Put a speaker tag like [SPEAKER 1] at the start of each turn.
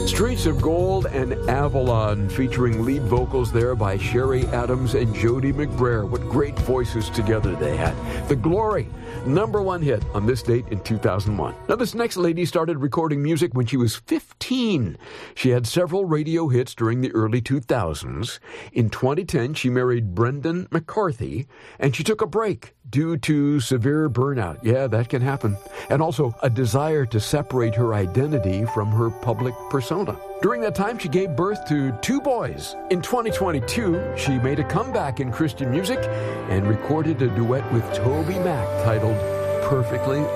[SPEAKER 1] Streets of Gold and Avalon, featuring lead vocals there by Sherry Adams and Jody McBrayer. What great voices together they had. The Glory, #1 hit on this date in 2001. Now, this next lady started recording music when she was 15. She had several radio hits during the early 2000s. In 2010, she married Brendan McCarthy, and she took a break due to severe burnout. Yeah, that can happen. And also a desire to separate her identity from her public persona. During that time, she gave birth to 2 boys. In 2022, she made a comeback in Christian music and recorded a duet with Toby Mac titled Perfectly